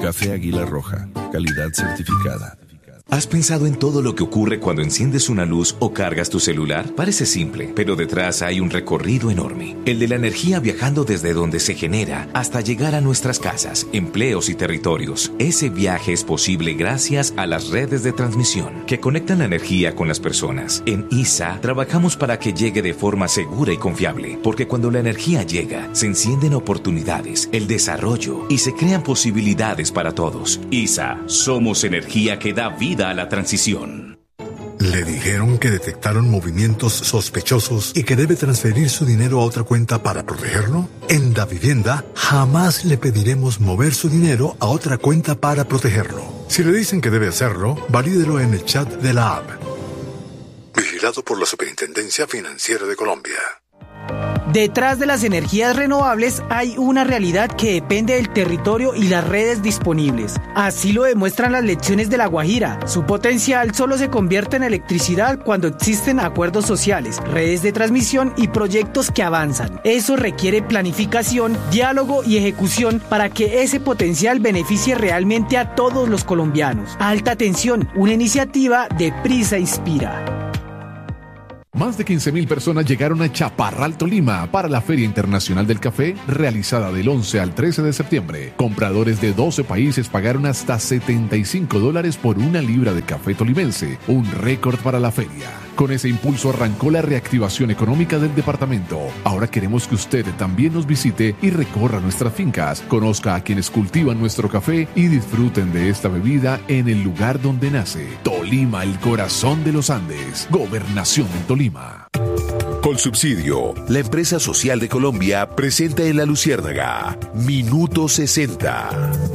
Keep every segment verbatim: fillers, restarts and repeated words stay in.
Café Águila Roja, calidad certificada. ¿Has pensado en todo lo que ocurre cuando enciendes una luz o cargas tu celular? Parece simple, pero detrás hay un recorrido enorme. El de la energía viajando desde donde se genera hasta llegar a nuestras casas, empleos y territorios. Ese viaje es posible gracias a las redes de transmisión que conectan la energía con las personas. En I S A trabajamos para que llegue de forma segura y confiable, porque cuando la energía llega, se encienden oportunidades, el desarrollo y se crean posibilidades para todos. I S A, somos energía que da vida a la transición. ¿Le dijeron que detectaron movimientos sospechosos y que debe transferir su dinero a otra cuenta para protegerlo? En Davivienda jamás le pediremos mover su dinero a otra cuenta para protegerlo. Si le dicen que debe hacerlo, valídelo en el chat de la app. Vigilado por la Superintendencia Financiera de Colombia. Detrás de las energías renovables hay una realidad que depende del territorio y las redes disponibles. Así lo demuestran las lecciones de La Guajira. Su potencial solo se convierte en electricidad cuando existen acuerdos sociales, redes de transmisión y proyectos que avanzan. Eso requiere planificación, diálogo y ejecución para que ese potencial beneficie realmente a todos los colombianos. Alta Tensión, una iniciativa de Prisa Inspira. Más de quince mil personas llegaron a Chaparral, Tolima, para la Feria Internacional del Café, realizada del once al trece de septiembre. Compradores de doce países pagaron hasta setenta y cinco dólares por una libra de café tolimense, un récord para la feria. Con ese impulso arrancó la reactivación económica del departamento. Ahora queremos que usted también nos visite y recorra nuestras fincas, conozca a quienes cultivan nuestro café y disfruten de esta bebida en el lugar donde nace. Tolima, el corazón de los Andes. Gobernación de Tolima. Colsubsidio, la empresa social de Colombia, presenta en La Luciérnaga Minuto sesenta.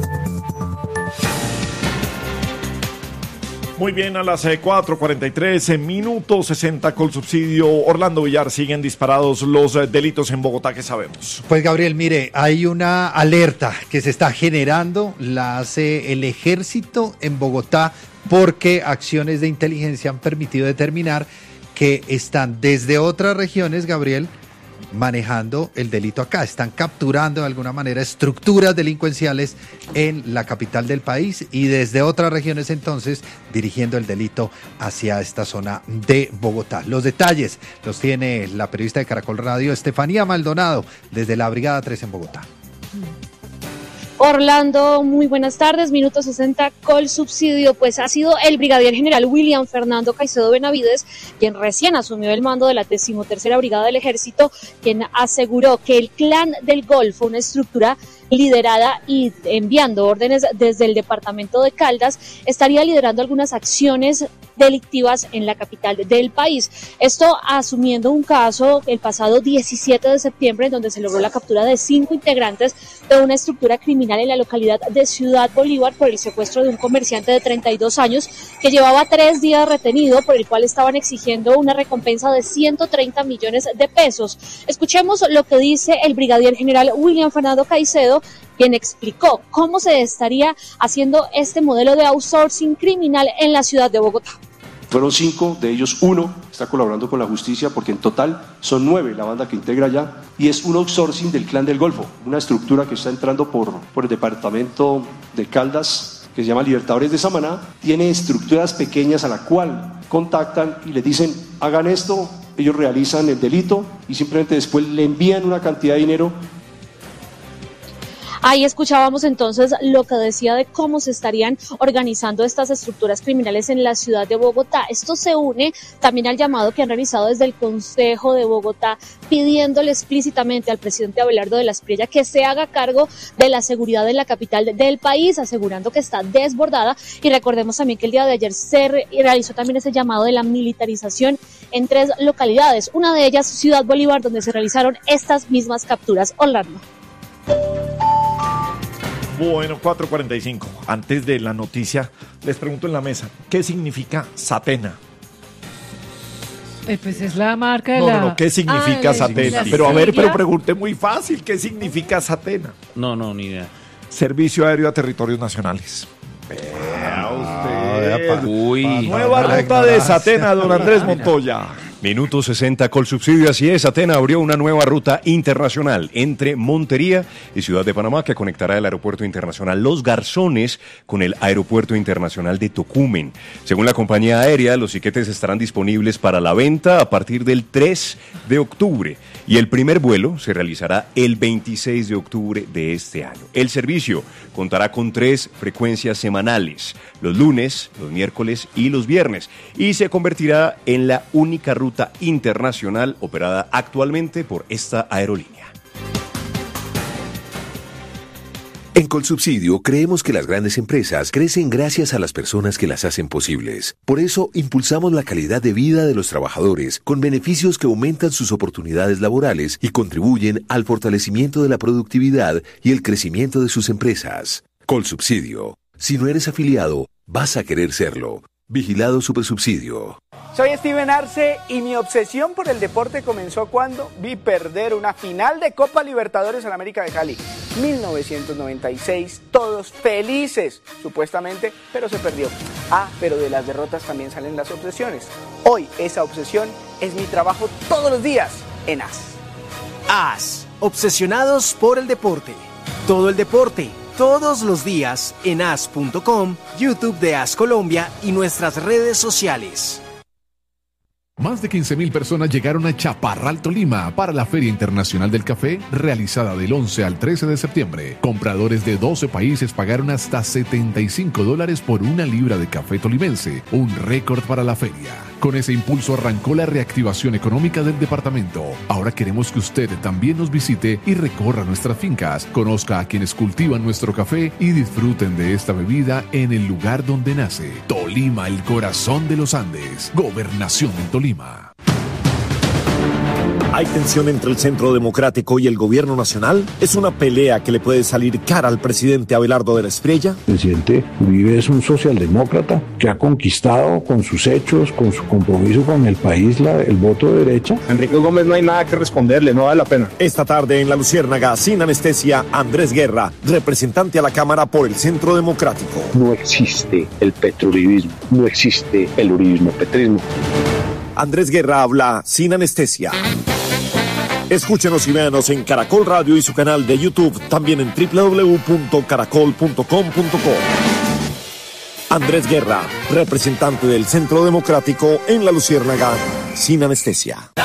Muy bien, a las cuatro cuarenta y tres, en minuto sesenta, Colsubsidio. Orlando Villar, siguen disparados los eh, delitos en Bogotá, ¿qué sabemos? Pues Gabriel, mire, hay una alerta que se está generando, la hace el ejército en Bogotá, porque acciones de inteligencia han permitido determinar que están desde otras regiones, Gabriel, manejando el delito acá. Están capturando de alguna manera estructuras delincuenciales en la capital del país y desde otras regiones entonces dirigiendo el delito hacia esta zona de Bogotá. Los detalles los tiene la periodista de Caracol Radio, Estefanía Maldonado, desde la Brigada tres en Bogotá. Orlando, muy buenas tardes. Minuto sesenta, Colsubsidio. Pues ha sido el brigadier general William Fernando Caicedo Benavides quien recién asumió el mando de la decimotercera Brigada del Ejército, quien aseguró que el Clan del Golfo, una estructura liderada y enviando órdenes desde el departamento de Caldas, estaría liderando algunas acciones delictivas en la capital del país. Esto asumiendo un caso el pasado diecisiete de septiembre en donde se logró la captura de cinco integrantes de una estructura criminal en la localidad de Ciudad Bolívar por el secuestro de un comerciante de treinta y dos años que llevaba tres días retenido, por el cual estaban exigiendo una recompensa de ciento treinta millones de pesos. Escuchemos lo que dice el brigadier general William Fernando Caicedo, quien explicó cómo se estaría haciendo este modelo de outsourcing criminal en la ciudad de Bogotá. Fueron cinco, de ellos uno está colaborando con la justicia, porque en total son nueve la banda que integra ya, y es un outsourcing del Clan del Golfo, una estructura que está entrando por, por el departamento de Caldas, que se llama Libertadores de Samaná. Tiene estructuras pequeñas a la cual contactan y les dicen, hagan esto, ellos realizan el delito y simplemente después le envían una cantidad de dinero. Ahí escuchábamos entonces lo que decía de cómo se estarían organizando estas estructuras criminales en la ciudad de Bogotá. Esto se une también al llamado que han realizado desde el Consejo de Bogotá, pidiéndole explícitamente al presidente Abelardo de la Espriella que se haga cargo de la seguridad en la capital del país, asegurando que está desbordada. Y recordemos también que el día de ayer se re- realizó también ese llamado de la militarización en tres localidades, una de ellas Ciudad Bolívar, donde se realizaron estas mismas capturas. Orlando. Bueno, cuatro cuarenta y cinco. Antes de la noticia, les pregunto en la mesa, ¿qué significa Satena? Eh, pues es la marca de no, la... No, no, ¿qué significa ah, Satena? la Pero a ver, sigla. pero pregunté muy fácil, ¿qué significa Satena? No, no, ni idea. Servicio Aéreo a Territorios Nacionales. Vea usted. Uy. Nueva ruta de Satena, don Andrés Montoya. Minuto sesenta Colsubsidio, así es. Atena abrió una nueva ruta internacional entre Montería y Ciudad de Panamá que conectará el Aeropuerto Internacional Los Garzones con el Aeropuerto Internacional de Tocumen. Según la compañía aérea, los tiquetes estarán disponibles para la venta a partir del tres de octubre y el primer vuelo se realizará el veintiséis de octubre de este año. El servicio contará con tres frecuencias semanales, los lunes, los miércoles y los viernes, y se convertirá en la única ruta internacional operada actualmente por esta aerolínea. En Colsubsidio creemos que las grandes empresas crecen gracias a las personas que las hacen posibles. Por eso impulsamos la calidad de vida de los trabajadores con beneficios que aumentan sus oportunidades laborales y contribuyen al fortalecimiento de la productividad y el crecimiento de sus empresas. Colsubsidio. Si no eres afiliado, vas a querer serlo. Vigilado Supersubsidio. Soy Steven Arce y mi obsesión por el deporte comenzó cuando vi perder una final de Copa Libertadores en América de Cali. mil novecientos noventa y seis, todos felices, supuestamente, pero se perdió. Ah, pero de las derrotas también salen las obsesiones. Hoy esa obsesión es mi trabajo todos los días en A S. A S, obsesionados por el deporte. Todo el deporte. Todos los días en A S punto com, YouTube de A S Colombia y nuestras redes sociales. Más de quince mil personas llegaron a Chaparral, Tolima, para la Feria Internacional del Café, realizada del once al trece de septiembre. Compradores de doce países pagaron hasta setenta y cinco dólares por una libra de café tolimense, un récord para la feria. Con ese impulso arrancó la reactivación económica del departamento. Ahora queremos que usted también nos visite y recorra nuestras fincas, conozca a quienes cultivan nuestro café y disfruten de esta bebida en el lugar donde nace. Tolima, el corazón de los Andes. Gobernación en Tolima. ¿Hay tensión entre el Centro Democrático y el Gobierno Nacional? ¿Es una pelea que le puede salir cara al presidente Abelardo de la Espriella? El presidente Uribe es un socialdemócrata que ha conquistado con sus hechos, con su compromiso con el país, la, el voto de derecha. Enrique Gómez no hay nada que responderle, no vale la pena. Esta tarde en La Luciérnaga, sin anestesia, Andrés Guerra, representante a la Cámara por el Centro Democrático. No existe el petrouribismo, no existe el uribismo-petrismo. Andrés Guerra habla sin anestesia. Escúchenos y véanos en Caracol Radio y su canal de YouTube, también en doble u doble u doble u punto caracol punto com punto co. Andrés Guerra, representante del Centro Democrático en La Luciérnaga, sin anestesia.